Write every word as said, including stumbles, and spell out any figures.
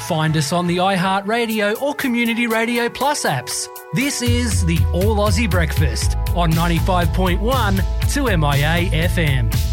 Find us on the iHeartRadio or Community Radio Plus apps. This is the All Aussie Breakfast on ninety-five point one two M I A F M.